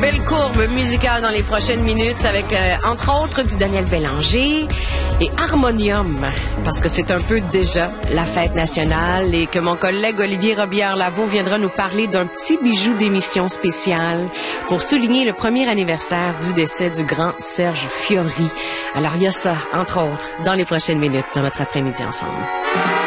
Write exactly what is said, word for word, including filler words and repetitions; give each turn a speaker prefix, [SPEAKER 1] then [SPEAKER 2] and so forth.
[SPEAKER 1] belle courbe musicale dans les prochaines minutes avec, euh, entre autres, du Daniel Bélanger et Harmonium, parce que c'est un peu déjà la fête nationale et que mon collègue Olivier Robillard-Lavaux viendra nous parler d'un petit bijou d'émission spéciale pour souligner le premier anniversaire du décès du grand Serge Fiori. Alors, il y a ça, entre autres, dans les prochaines minutes, dans notre après-midi ensemble.